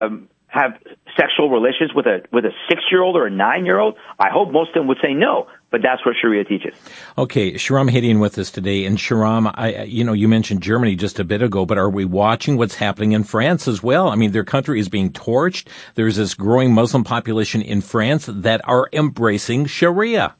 have sexual relations with a 6-year-old or a 9-year-old? I hope most of them would say no, but that's what Sharia teaches. Okay, Shahram Hadian with us today, and Shahram, you mentioned Germany just a bit ago, but are we watching what's happening in France as well? I mean, their country is being torched. There's this growing Muslim population in France that are embracing Sharia.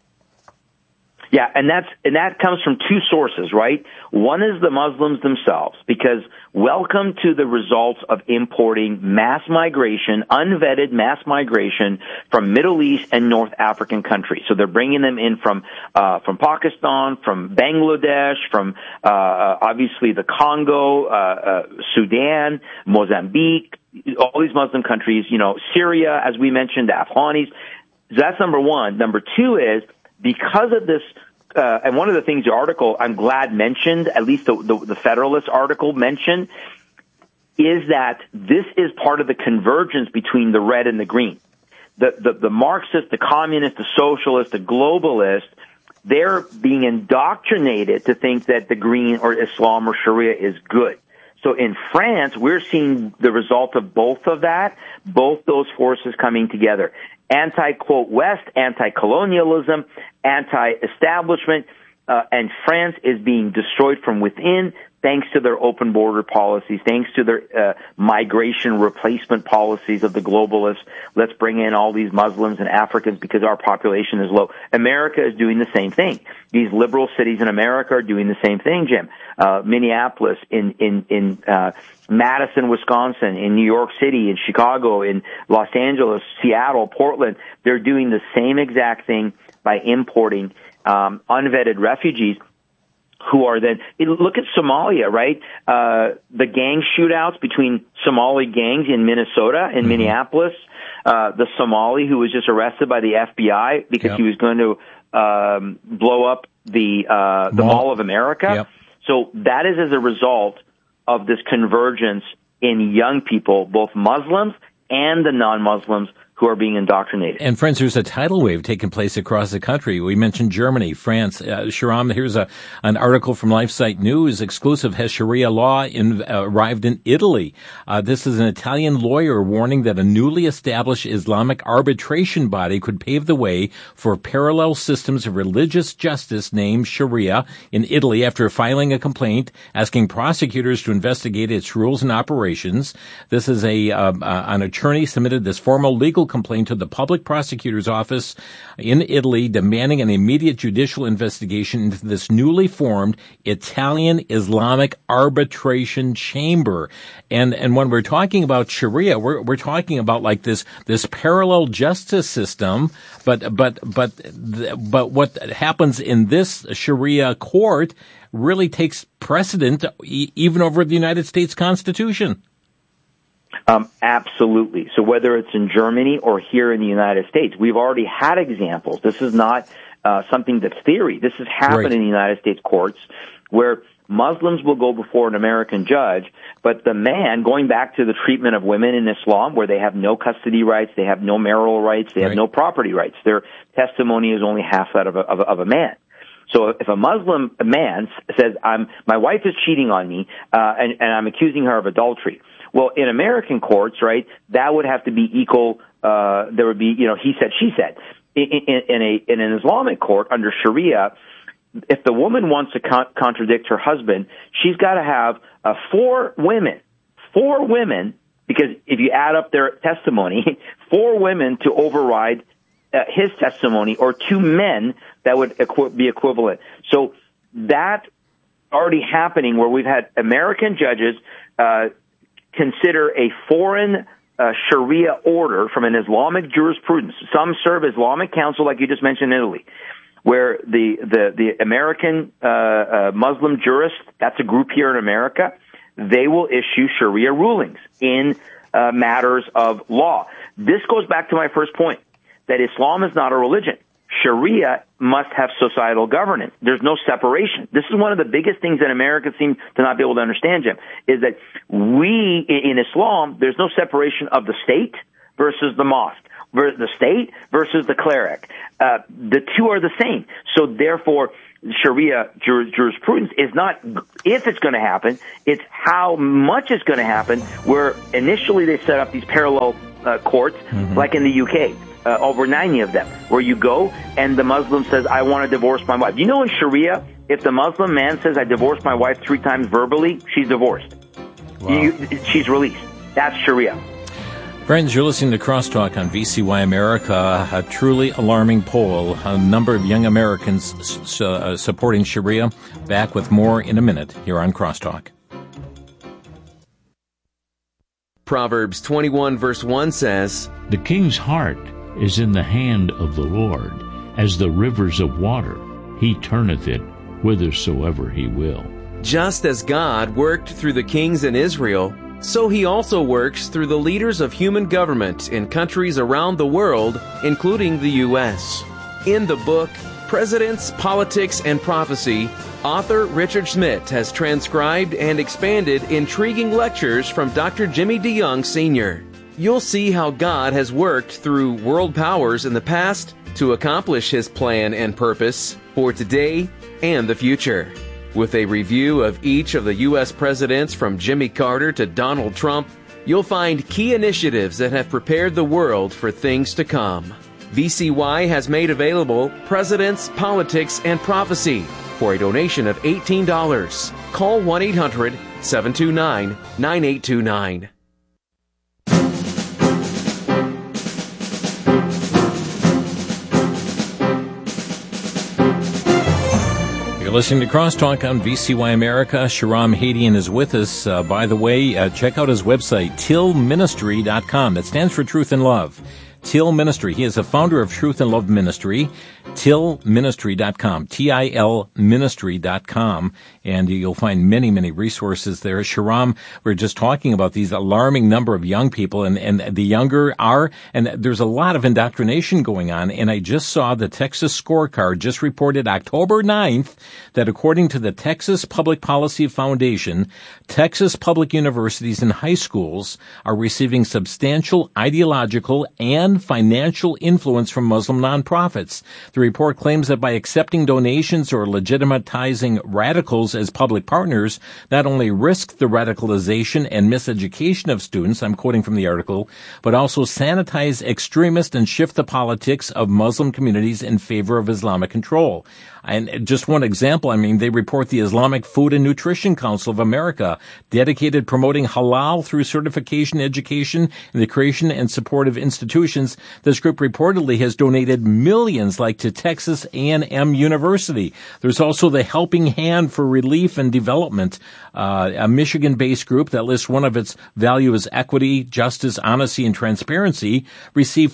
Yeah, and that comes from two sources, right? One is the Muslims themselves, because welcome to the results of importing mass migration, unvetted mass migration from Middle East and North African countries. So they're bringing them in from Pakistan, from Bangladesh, from obviously the Congo, Sudan, Mozambique, all these Muslim countries, Syria, as we mentioned, the Afghanis. So that's number one. Number two is, because of this, and one of the things the article, I'm glad, mentioned, at least the Federalist article mentioned, is that this is part of the convergence between the red and the green. The Marxist, the communist, the socialist, the globalist, they're being indoctrinated to think that the green or Islam or Sharia is good. So in France, we're seeing the result of both of that, both those forces coming together. Anti-quote West, anti-colonialism, anti-establishment, and France is being destroyed from within thanks to their open border policies, thanks to their migration replacement policies of the globalists. Let's bring in all these Muslims and Africans because our population is low. America is doing the same thing. These liberal cities in America are doing the same thing, Jim. Minneapolis, in Madison, Wisconsin, in New York City, in Chicago, in Los Angeles, Seattle, Portland, they're doing the same exact thing by importing unvetted refugees who are then, look at Somalia, right? The gang shootouts between Somali gangs in Minnesota, in Minneapolis, the Somali who was just arrested by the FBI because he was going to blow up the Mall of America. Yep. So that is as a result of this convergence in young people, both Muslims and the non-Muslims, who are being indoctrinated. And friends, there's a tidal wave taking place across the country. We mentioned Germany, France. Shahram, here's an article from LifeSite News. Exclusive, has Sharia law arrived in Italy? This is an Italian lawyer warning that a newly established Islamic arbitration body could pave the way for parallel systems of religious justice named Sharia in Italy after filing a complaint asking prosecutors to investigate its rules and operations. This is an attorney submitted this formal legal complaint to the public prosecutor's office in Italy demanding an immediate judicial investigation into this newly formed Italian Islamic arbitration chamber. And when we're talking about Sharia, we're talking about like this parallel justice system, but what happens in this Sharia court really takes precedent even over the United States Constitution. Absolutely. So whether it's in Germany or here in the United States, we've already had examples. This is not something that's theory. This has happened in the United States courts where Muslims will go before an American judge, but the man, going back to the treatment of women in Islam, where they have no custody rights, they have no marital rights, they have no property rights. Their testimony is only half that of a man. So if a Muslim man says, my wife is cheating on me, and I'm accusing her of adultery, well, in American courts, right, that would have to be equal. There would be, he said, she said. In an Islamic court under Sharia, if the woman wants to contradict her husband, she's got to have 4 women, because if you add up their testimony, 4 women to override his testimony, or 2 men that would be equivalent. So that already happening where we've had American judges consider a foreign Sharia order from an Islamic jurisprudence. Some serve Islamic counsel, like you just mentioned in Italy, where the American Muslim jurists, that's a group here in America, they will issue Sharia rulings in matters of law. This goes back to my first point, that Islam is not a religion. Sharia must have societal governance. There's no separation. This is one of the biggest things that Americans seem to not be able to understand, Jim, is that in Islam, there's no separation of the state versus the mosque, the state versus the cleric. The two are the same. So therefore, Sharia jurisprudence is not if it's going to happen, it's how much it's going to happen, where initially they set up these parallel courts, like in the UK, over 90 of them, where you go and the Muslim says, I want to divorce my wife. You know, in Sharia, if the Muslim man says, I divorced my wife 3 times verbally, she's divorced. Wow. She's released. That's Sharia. Friends, you're listening to Crosstalk on VCY America. A truly alarming poll. A number of young Americans supporting Sharia. Back with more in a minute here on Crosstalk. Proverbs 21 verse 1 says, The king's heart is in the hand of the Lord, as the rivers of water. He turneth it whithersoever he will. Just as God worked through the kings in Israel, so he also works through the leaders of human government in countries around the world, including the U.S. In the book, Presidents, Politics, and Prophecy, author Richard Schmidt has transcribed and expanded intriguing lectures from Dr. Jimmy DeYoung Sr. You'll see how God has worked through world powers in the past to accomplish his plan and purpose for today and the future. With a review of each of the U.S. presidents from Jimmy Carter to Donald Trump, you'll find key initiatives that have prepared the world for things to come. VCY has made available Presidents, Politics, and Prophecy for a donation of $18. Call 1-800-729-9829. You're listening to Crosstalk on VCY America. Shahram Hadian is with us. By the way, check out his website, tillministry.com. That stands for Truth and Love. Till Ministry. He is the founder of Truth and Love Ministry, tillministry.com, T-I-L ministry.com, and you'll find many, many resources there. Shahram, we're just talking about these alarming number of young people, and the younger are, and there's a lot of indoctrination going on, and I just saw the Texas Scorecard just reported October 9th that according to the Texas Public Policy Foundation, Texas public universities and high schools are receiving substantial ideological and financial influence from Muslim nonprofits. The report claims that by accepting donations or legitimatizing radicals as public partners, not only risk the radicalization and miseducation of students, I'm quoting from the article, but also sanitize extremists and shift the politics of Muslim communities in favor of Islamic control. And just one example, I mean, they report the Islamic Food and Nutrition Council of America, dedicated promoting halal through certification, education, and the creation and support of institutions. This group reportedly has donated millions, like to Texas A&M University. There's also the Helping Hand for Relief and Development, a Michigan-based group that lists one of its values as equity, justice, honesty, and transparency, received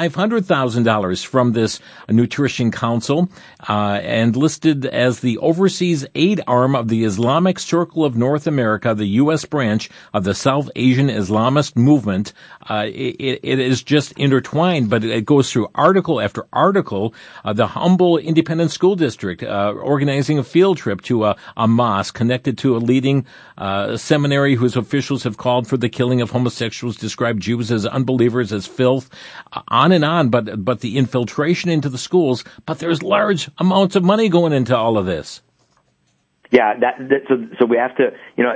$500,000 from this Nutrition Council, and listed as the overseas aid arm of the Islamic Circle of North America, the U.S. branch of the South Asian Islamist movement. It is just intertwined, but it goes through article after article. The Humble Independent School District organizing a field trip to a mosque connected to a leading seminary whose officials have called for the killing of homosexuals, described Jews as unbelievers, as filth, on and on. But the infiltration into the schools, but there's large amounts of money going into all of this. Yeah, so we have to,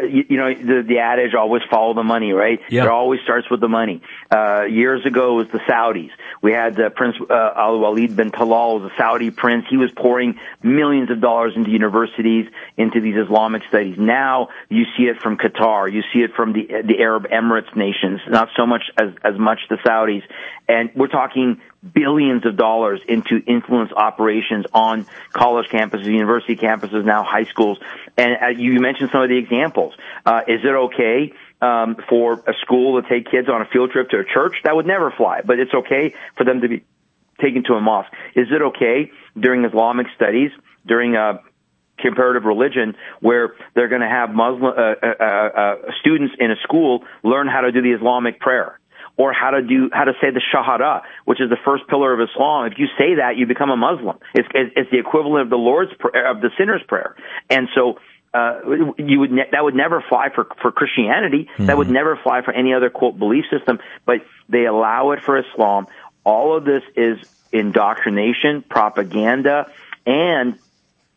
the adage, always follow the money, right? Yeah. It always starts with the money. Years ago, it was the Saudis. We had Prince Al-Walid bin Talal, the Saudi prince. He was pouring millions of dollars into universities, into these Islamic studies. Now, you see it from Qatar. You see it from the Arab Emirates nations, not so much as much the Saudis. And we're talking billions of dollars into influence operations on college campuses, university campuses, now high schools. And you mentioned some of the examples. Is it okay for a school to take kids on a field trip to a church? That would never fly, but it's okay for them to be taken to a mosque. Is it okay during Islamic studies, during comparative religion, where they're going to have Muslim students in a school learn how to do the Islamic prayer, or how to say the Shahada, which is the first pillar of Islam? If you say that, you become a Muslim. It's the equivalent of the Lord's prayer, of the sinner's prayer. And so that would never fly for Christianity. Mm-hmm. That would never fly for any other, quote, belief system. But they allow it for Islam. All of this is indoctrination, propaganda, and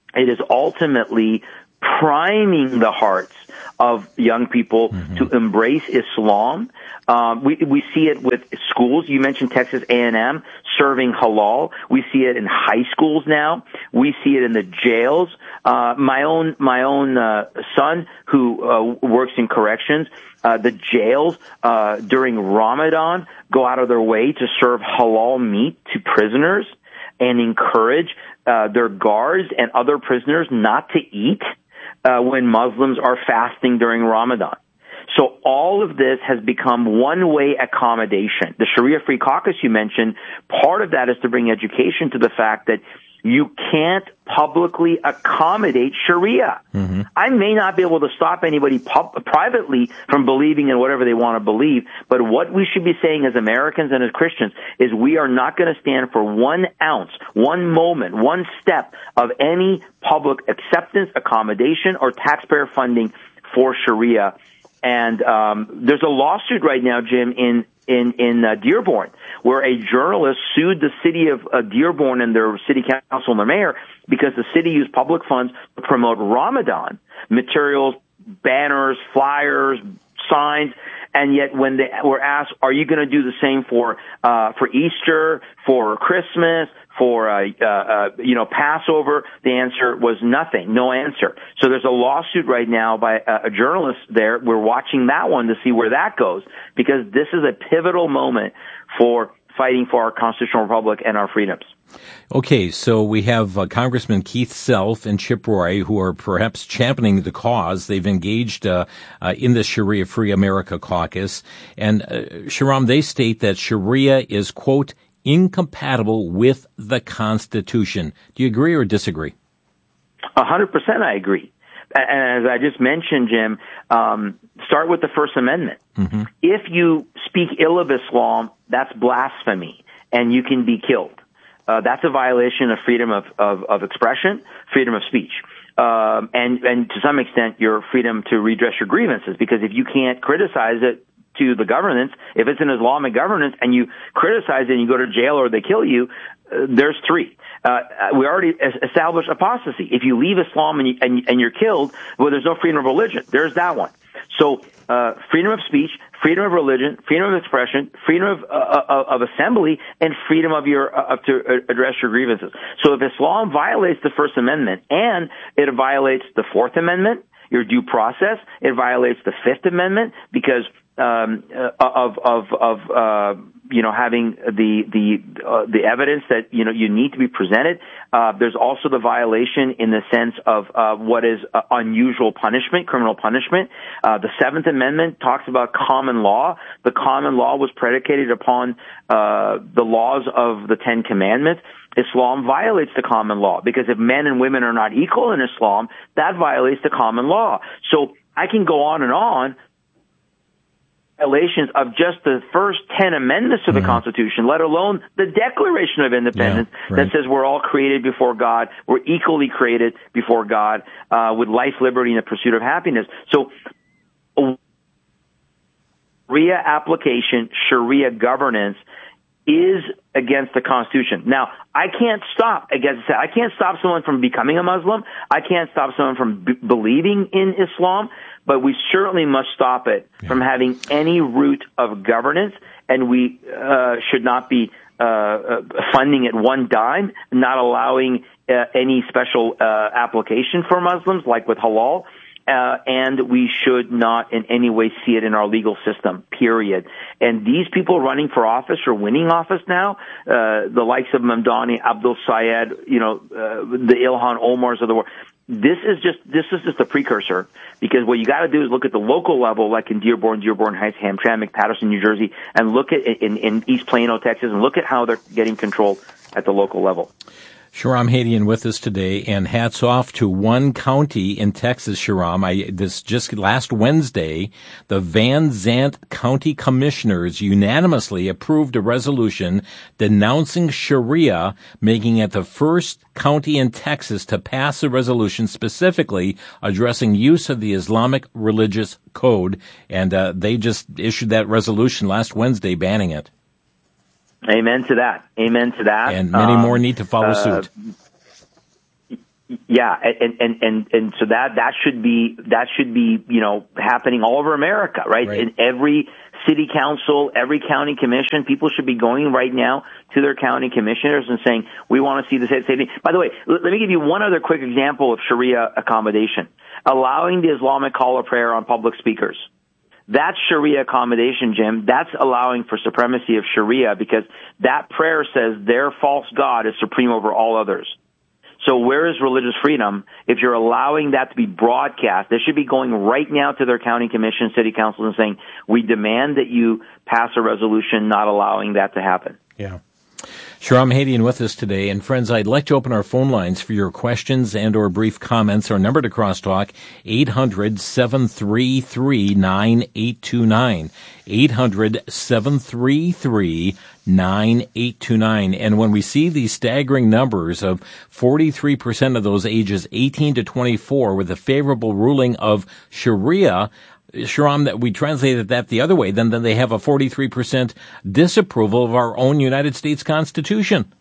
it is ultimately priming the hearts of young people to embrace Islam. We see it with schools. You mentioned Texas A&M serving halal. We see it in high schools now. We see it in the jails. My own son, who works in corrections, the jails during Ramadan go out of their way to serve halal meat to prisoners and encourage their guards and other prisoners not to eat when Muslims are fasting during Ramadan. So all of this has become one-way accommodation. The Sharia-Free Caucus you mentioned, part of that is to bring education to the fact that you can't publicly accommodate Sharia. I may not be able to stop anybody privately from believing in whatever they want to believe, but what we should be saying as Americans and as Christians is we are not going to stand for 1 ounce, 1 moment, 1 step of any public acceptance, accommodation, or taxpayer funding for Sharia. And there's a lawsuit right now, Jim, in Dearborn, where a journalist sued the city of Dearborn and their city council and their mayor because the city used public funds to promote Ramadan materials, banners, flyers, signs, and yet when they were asked, "Are you going to do the same for Easter, for Christmas, for Passover?" the answer was nothing, no answer. So there's a lawsuit right now by a journalist there. We're watching that one to see where that goes, because this is a pivotal moment for fighting for our constitutional republic and our freedoms. Okay, so we have Congressman Keith Self and Chip Roy, who are perhaps championing the cause. They've engaged in the Sharia Free America Caucus. And Shahram, they state that Sharia is, quote, incompatible with the Constitution. Do you agree or disagree? 100% I agree. And as I just mentioned, Jim, start with the First Amendment. If you speak ill of Islam, that's blasphemy, and you can be killed. That's a violation of freedom of expression, freedom of speech, and to some extent your freedom to redress your grievances, because if you can't criticize it to the governance, if it's an Islamic governance and you criticize it and you go to jail or they kill you, there's 3. We already established apostasy. If you leave Islam and you're killed, well, there's no freedom of religion. There's that one. So freedom of speech, freedom of religion, freedom of expression, freedom of assembly, and freedom of to address your grievances. So if Islam violates the First Amendment and it violates the Fourth Amendment, your due process, it violates the Fifth Amendment because having the evidence that you need to be presented. There's also the violation in the sense of what is unusual punishment, criminal punishment. The Seventh Amendment talks about common law. The common law was predicated upon the laws of the Ten Commandments. Islam violates the common law because if men and women are not equal in Islam, that violates the common law. So I can go on and on. Violations of just the first 10 amendments to the Constitution, let alone the Declaration of Independence that says we're all created before God, we're equally created before God, with life, liberty, and the pursuit of happiness. So, Sharia application, Sharia governance is against the Constitution. Now, I can't stop someone from becoming a Muslim. I can't stop someone from believing in Islam. But we certainly must stop it from having any root of governance, and we should not be funding it one dime, not allowing any special application for Muslims, like with halal, and we should not in any way see it in our legal system, period. And these people running for office or winning office now, the likes of Mamdani, Abdul Sayed, the Ilhan Omars of the world, this is just a precursor, because what you got to do is look at the local level, like in Dearborn Heights, Hamtramck, Patterson, New Jersey, and look at in East Plano, Texas, and look at how they're getting controlled at the local level. Shahram Hadian with us today, and hats off to one county in Texas, Shahram. This just last Wednesday, the Van Zandt County Commissioners unanimously approved a resolution denouncing Sharia, making it the first county in Texas to pass a resolution specifically addressing use of the Islamic religious code. And they just issued that resolution last Wednesday banning it. Amen to that. Amen to that. And many more need to follow suit. Yeah, and so that should be happening all over America, right? In every city council, every county commission, people should be going right now to their county commissioners and saying, we want to see the same thing. By the way, let me give you one other quick example of Sharia accommodation. Allowing the Islamic call of prayer on public speakers. That's Sharia accommodation, Jim. That's allowing for supremacy of Sharia, because that prayer says their false God is supreme over all others. So where is religious freedom if you're allowing that to be broadcast? They should be going right now to their county commission, city council, and saying, we demand that you pass a resolution not allowing that to happen. Yeah. Shahram Hadian with us today. And friends, I'd like to open our phone lines for your questions and or brief comments. Our number to Crosstalk, 800-733-9829. 800-733-9829. And when we see these staggering numbers of 43% of those ages 18 to 24 with a favorable ruling of Sharia, Shahram, that we translated that the other way, then they have a 43% disapproval of our own United States Constitution.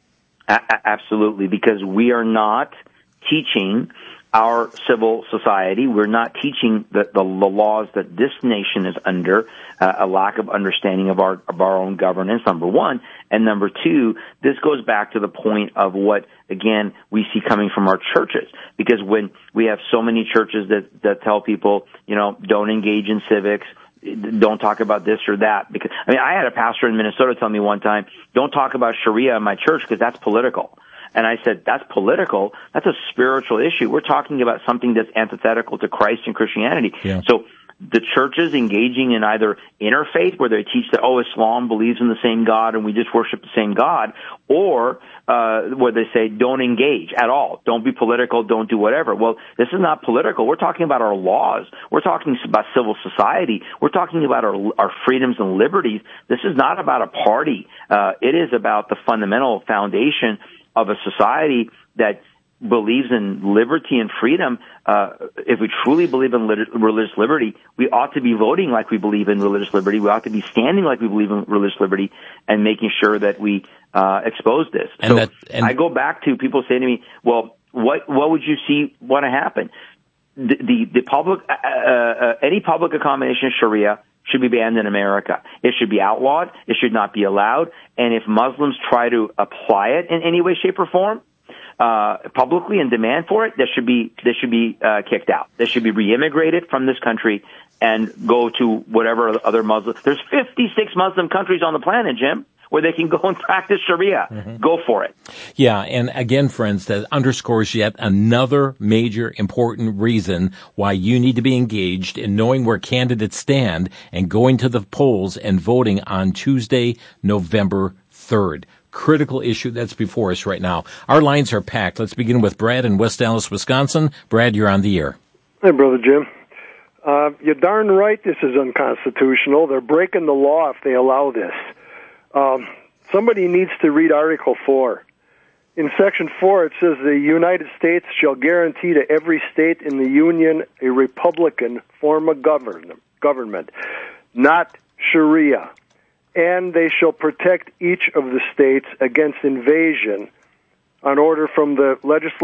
Absolutely, because we are not teaching our civil society. We're not teaching the laws that this nation is under, a lack of understanding of our own governance, number one. And number two, this goes back to the point of what, again, we see coming from our churches. Because when we have so many churches that tell people, don't engage in civics, don't talk about this or that. Because, I had a pastor in Minnesota tell me one time, don't talk about Sharia in my church because that's political. And I said, that's political? That's a spiritual issue. We're talking about something that's antithetical to Christ and Christianity. Yeah. So the churches engaging in either interfaith, where they teach that, Islam believes in the same God and we just worship the same God, or where they say, don't engage at all. Don't be political. Don't do whatever. Well, this is not political. We're talking about our laws. We're talking about civil society. We're talking about our freedoms and liberties. This is not about a party. It is about the fundamental foundation of a society that believes in liberty and freedom. If we truly believe in religious liberty, we ought to be voting like we believe in religious liberty. We ought to be standing like we believe in religious liberty and making sure that we expose this. And I go back to people saying to me, well, what would you see want to happen? The public, any public accommodation of Sharia should be banned in America. It should be outlawed. It should not be allowed. And if Muslims try to apply it in any way, shape, or form, publicly and demand for it, they should be kicked out. They should be re-immigrated from this country and go to whatever other Muslim. There's 56 Muslim countries on the planet, Jim, where they can go and practice Sharia. Mm-hmm. Go for it. Yeah, and again, friends, that underscores yet another major important reason why you need to be engaged in knowing where candidates stand and going to the polls and voting on Tuesday, November 3rd. Critical issue that's before us right now. Our lines are packed. Let's begin with Brad in West Allis, Wisconsin. Brad, you're on the air. Hey, Brother Jim. You're darn right this is unconstitutional. They're breaking the law if they allow this. Somebody needs to read Article 4. In Section 4, it says the United States shall guarantee to every state in the Union a Republican form of government, not Sharia. And they shall protect each of the states against invasion on order from the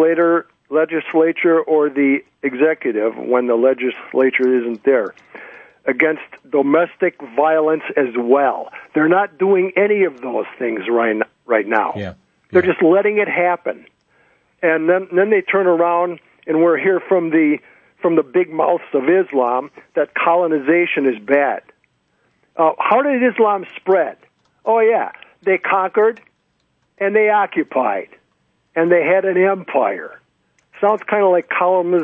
legislature or the executive when the legislature isn't there, against domestic violence as well. They're not doing any of those things right now. Yeah. They're just letting it happen. And then they turn around and we're here from the big mouths of Islam that colonization is bad. How did Islam spread? Oh, yeah. They conquered and they occupied and they had an empire. Sounds kind of like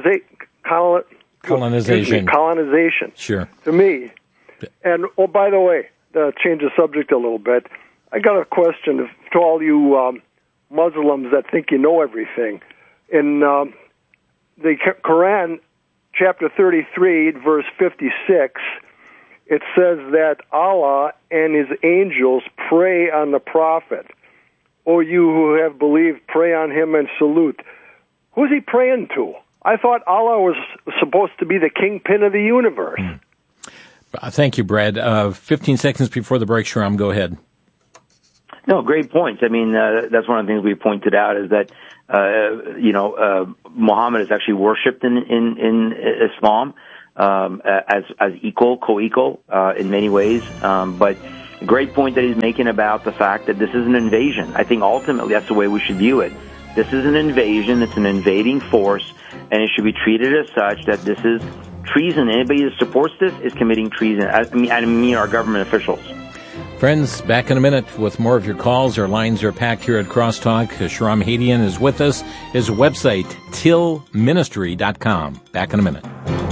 colonization. Sure. To me. And, by the way, to change the subject a little bit, I got a question to all you Muslims that think you know everything. In the Quran, chapter 33, verse 56, it says that Allah and His angels pray on the Prophet. O you who have believed, pray on him and salute. Who's he praying to? I thought Allah was supposed to be the kingpin of the universe. Thank you, Brad. 15 seconds before the break, Shahram, go ahead. No, great points. I mean, that's one of the things we pointed out is that, Muhammad is actually worshipped in Islam, as equal, co-equal, in many ways. But great point that he's making about the fact that this is an invasion. I think ultimately that's the way we should view it. This is an invasion. It's an invading force, and it should be treated as such that this is treason. Anybody that supports this is committing treason. I mean our government officials. Friends, back in a minute with more of your calls. Our lines are packed here at Crosstalk. Shahram Hadian is with us. His website, tillministry.com. Back in a minute.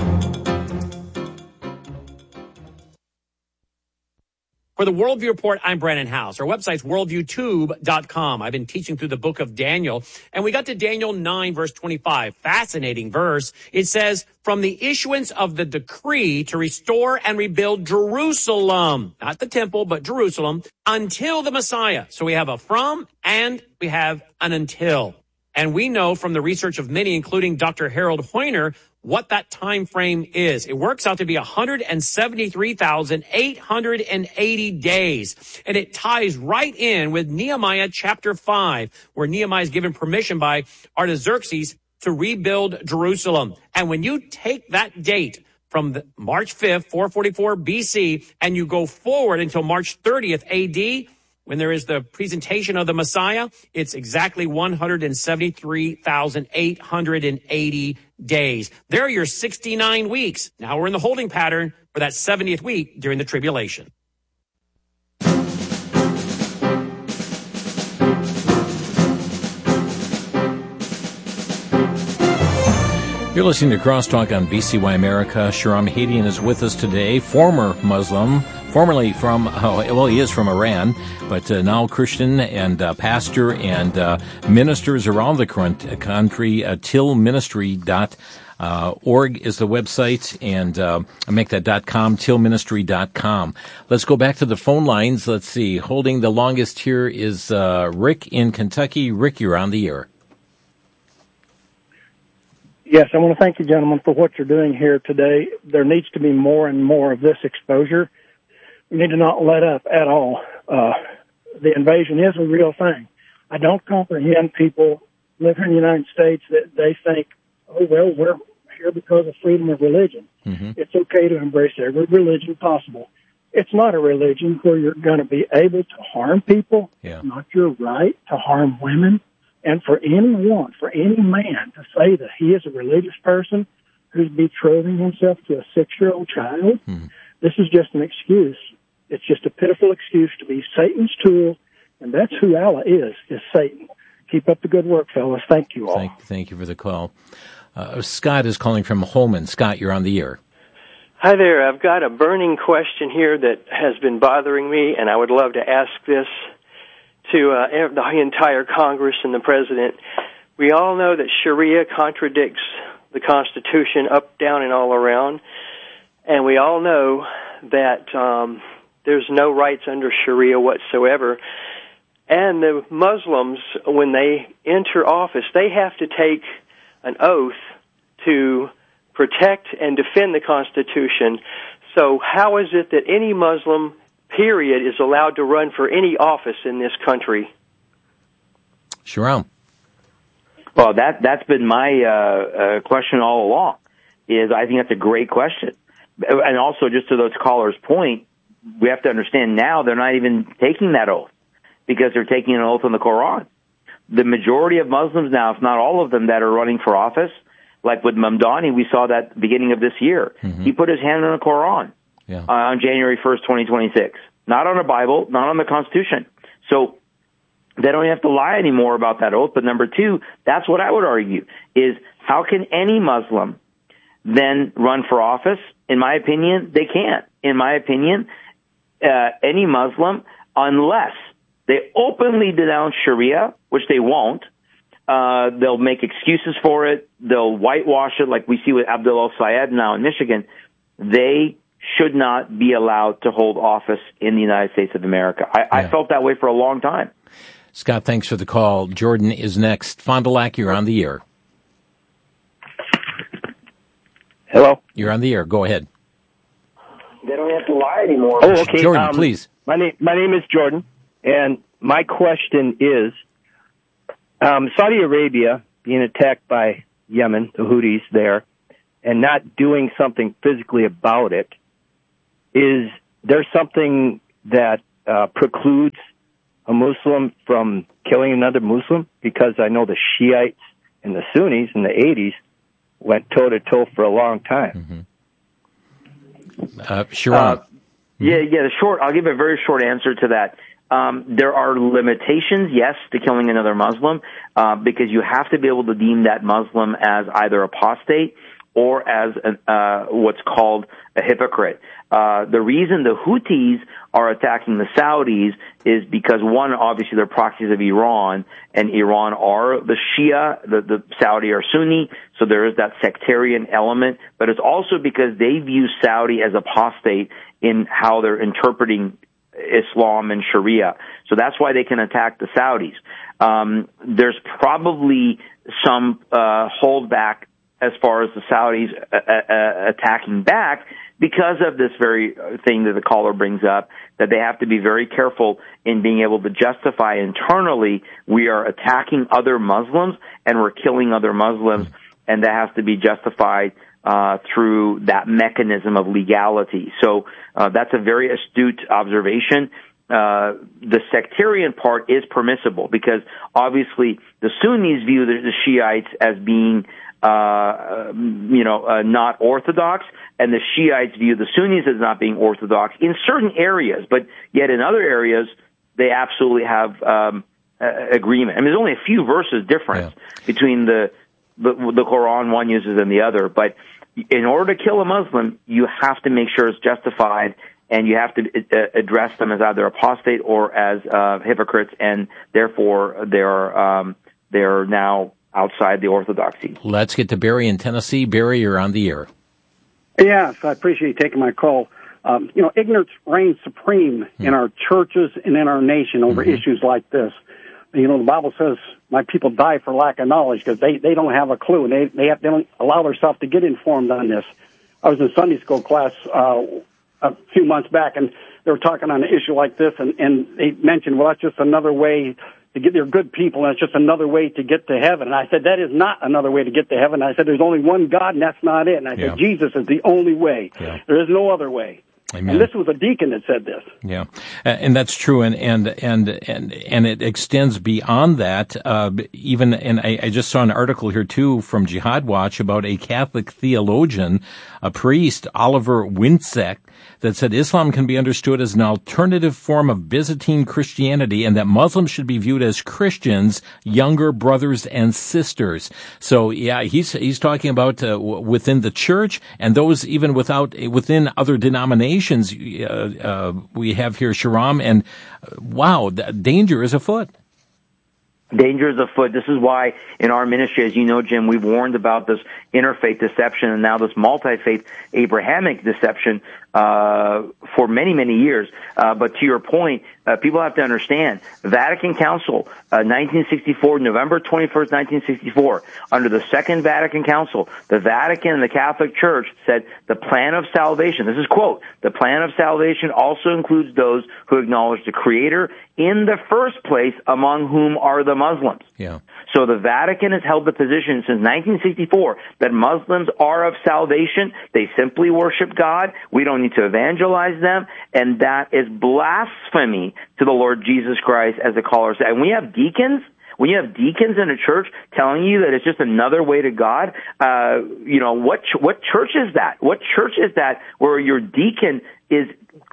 For the Worldview Report, I'm Brandon House. Our website's worldviewtube.com. I've been teaching through the book of Daniel, and we got to Daniel 9, verse 25. Fascinating verse. It says, from the issuance of the decree to restore and rebuild Jerusalem, not the temple, but Jerusalem, until the Messiah. So we have a from and we have an until. And we know from the research of many, including Dr. Harold Hoyner, what that time frame is. It works out to be 173,880 days. And it ties right in with Nehemiah chapter 5, where Nehemiah is given permission by Artaxerxes to rebuild Jerusalem. And when you take that date from March 5th, 444 BC, and you go forward until March 30th AD, when there is the presentation of the Messiah, it's exactly 173,880 days. There are your 69 weeks. Now we're in the holding pattern for that 70th week during the tribulation. You're listening to Crosstalk on VCY America. Shahram Hadian is with us today, former Muslim, formerly from, he is from Iran, but now Christian and pastor and ministers around the country. Tillministry.org is the website, and I make that .com, tillministry.com. Let's go back to the phone lines. Let's see. Holding the longest here is Rick in Kentucky. Rick, you're on the air. Yes, I want to thank you, gentlemen, for what you're doing here today. There needs to be more and more of this exposure. We need to not let up at all. The invasion is a real thing. I don't comprehend people living in the United States that they think, oh, well, we're here because of freedom of religion. Mm-hmm. It's okay to embrace every religion possible. It's not a religion where you're going to be able to harm people. Yeah. It's not your right to harm women. And for anyone, for any man to say that he is a religious person who's betrothing himself to a 6-year-old child, this is just an excuse. It's just a pitiful excuse to be Satan's tool, and that's who Allah is Satan. Keep up the good work, fellas. Thank you all. Thank you for the call. Scott is calling from Holman. Scott, you're on the air. Hi there. I've got a burning question here that has been bothering me, and I would love to ask this to the entire Congress and the President. We all know that Sharia contradicts the Constitution up, down, and all around, and we all know that there's no rights under Sharia whatsoever. And the Muslims, when they enter office, they have to take an oath to protect and defend the Constitution. So how is it that any Muslim period is allowed to run for any office in this country? Shahram. Well, that's been my question all along. I think that's a great question. And also, just to those callers' point, we have to understand now they're not even taking that oath because they're taking an oath on the Quran. The majority of Muslims now, if not all of them, that are running for office, like with Mamdani, we saw that beginning of this year. Mm-hmm. He put his hand on the Quran. Yeah. On January 1st, 2026. Not on a Bible, not on the Constitution. So they don't have to lie anymore about that oath. But number two, that's what I would argue, is how can any Muslim then run for office? In my opinion, they can't. In my opinion, any Muslim, unless they openly denounce Sharia, which they won't, they'll make excuses for it, they'll whitewash it like we see with Abdullah Syed now in Michigan, they should not be allowed to hold office in the United States of America. I felt that way for a long time. Scott, thanks for the call. Jordan is next. Fond du Lac, you're on the air. Hello? You're on the air. Go ahead. They don't have to lie anymore. Oh, okay. Jordan, please. My name is Jordan, and my question is, Saudi Arabia being attacked by Yemen, the Houthis there, and not doing something physically about it, is there something that precludes a Muslim from killing another Muslim? Because I know the Shiites and the Sunnis in the 80s went toe-to-toe for a long time. Sharon. I'll give a very short answer to that. There are limitations, yes, to killing another Muslim, because you have to be able to deem that Muslim as either apostate or as what's called a hypocrite. The reason the Houthis are attacking the Saudis is because, one, obviously they're proxies of Iran, and Iran are the Shia, the Saudi are Sunni, so there is that sectarian element, but it's also because they view Saudi as apostate in how they're interpreting Islam and Sharia. So that's why they can attack the Saudis. There's probably some holdback as far as the Saudis attacking back because of this very thing that the caller brings up, that they have to be very careful in being able to justify internally, we are attacking other Muslims and we're killing other Muslims, and that has to be justified through that mechanism of legality. So that's a very astute observation. The sectarian part is permissible because obviously the Sunnis view the Shiites as being not orthodox, and the Shiites view the Sunnis as not being orthodox in certain areas, but yet in other areas they absolutely have agreement. I mean, there's only a few verses difference between the Quran one uses and the other, but in order to kill a Muslim, you have to make sure it's justified, and you have to address them as either apostate or as hypocrites, and therefore they're now outside the orthodoxy. Let's get to Barry in Tennessee. Barry, you're on the air. Yes, I appreciate you taking my call. Ignorance reigns supreme in our churches and in our nation over issues like this. The Bible says, my people die for lack of knowledge because they don't have a clue, and they don't allow themselves to get informed on this. I was in Sunday school class a few months back, and they were talking on an issue like this, and they mentioned, well, that's just another way to get, they're good people, and it's just another way to get to heaven. And I said, that is not another way to get to heaven. I said, there's only one God, and that's not it. And I said, Jesus is the only way. There is no other way. Amen. And this was a deacon that said this. Yeah, and that's true, and it extends beyond that. Even, and I just saw an article here too from Jihad Watch about a Catholic theologian, a priest, Oliver Winczek, that said Islam can be understood as an alternative form of Byzantine Christianity, and that Muslims should be viewed as Christians, younger brothers and sisters. So yeah, he's talking about within the church, and those even within other denominations. We have here Sharam, and wow, danger is afoot. Danger is afoot. This is why in our ministry, as you know, Jim, we've warned about this interfaith deception and now this multi-faith Abrahamic deception for many, many years. But to your point, people have to understand, Vatican Council, 1964, November 21st, 1964, under the Second Vatican Council, the Vatican and the Catholic Church said the plan of salvation, this is quote, the plan of salvation also includes those who acknowledge the Creator in the first place, among whom are the Muslims. Yeah. So the Vatican has held the position since 1964 that Muslims are of salvation. They simply worship God. We don't need to evangelize them. And that is blasphemy to the Lord Jesus Christ, as the caller said. And we have deacons. When you have deacons in a church telling you that it's just another way to God, what church is that? What church is that where your deacon is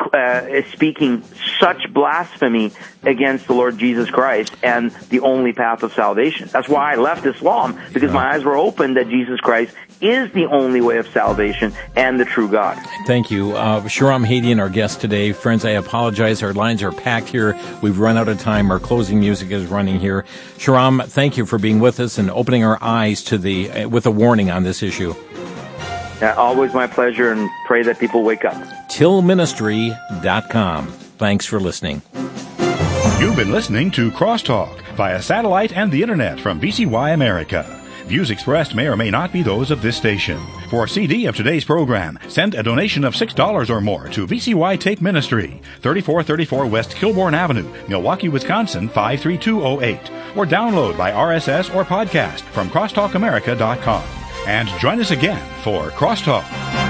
speaking such blasphemy against the Lord Jesus Christ and the only path of salvation? That's why I left Islam, because my eyes were opened that Jesus Christ is the only way of salvation and the true God. Thank you. Shahram Hadian, our guest today. Friends, I apologize. Our lines are packed here. We've run out of time. Our closing music is running here. Shahram, thank you for being with us and opening our eyes to with a warning on this issue. Always my pleasure, and pray that people wake up. tillministry.com. Thanks for listening. You've been listening to Crosstalk via satellite and the internet from BCY America. Views expressed may or may not be those of this station. For a CD of today's program, send a donation of $6 or more to VCY Tape Ministry, 3434 West Kilbourne Avenue, Milwaukee, Wisconsin, 53208. Or download by RSS or podcast from crosstalkamerica.com. And join us again for Crosstalk.